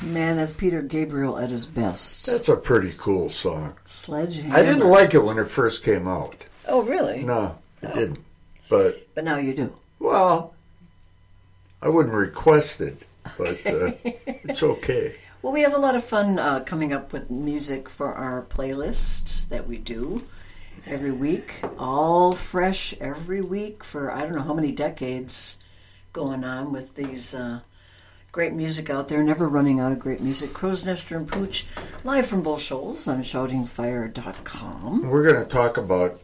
Man, that's Peter Gabriel at his best. That's a pretty cool song. Sledgehammer. I didn't like it when it first came out. Oh, really? No, I didn't. But now you do. Well, I wouldn't request it, but it's okay. Well, we have a lot of fun coming up with music for our playlists that we do every week. All fresh every week for I don't know how many decades going on with these great music out there. Never running out of great music. Crow's Nester and Pooch, live from Bull Shoals on shoutingfire.com. We're going to talk about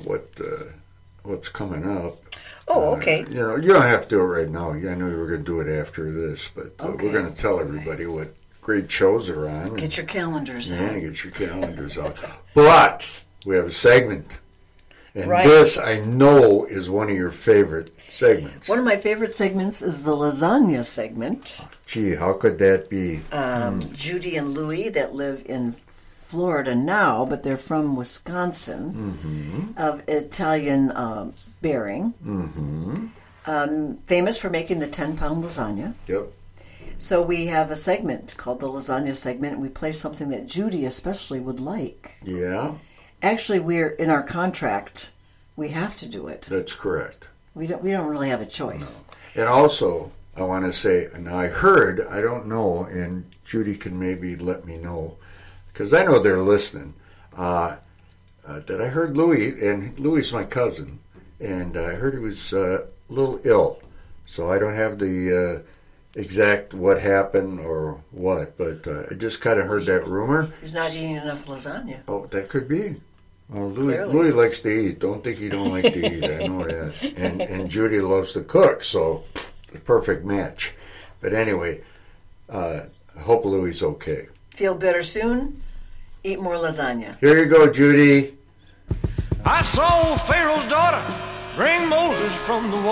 what's coming up. Oh, okay. You don't have to do it right now. I know you were going to do it after this, but Okay. we're going to tell everybody what great shows are on. Get your calendars out. Yeah, get your calendars out. But we have a segment. And Right. this, I know, is one of your favorite segments. One of my favorite segments is the lasagna segment. Gee, how could that be? Judy and Louie that live in Florida now, but they're from Wisconsin, of Italian bearing. Famous for making the 10-pound lasagna. Yep. So we have a segment called the lasagna segment, and we play something that Judy especially would like. Yeah, Actually, we're in our contract. We have to do it. that's correct. We don't really have a choice. And also, I want to say, now I heard, I don't know, and Judy can maybe let me know, because I know they're listening, that I heard Louis, and Louis is my cousin, and I heard he was a little ill. So I don't have the exact what happened or what, but I just kind of heard that rumor. He's not eating enough lasagna. Oh, that could be. Well, Clearly. Louis likes to eat. Don't think he don't like to eat. I know that. And Judy loves to cook, so the perfect match. But anyway, I hope Louis is okay. Feel better soon? Eat more lasagna. Here you go, Judy. I saw Pharaoh's daughter bring Moses from the water.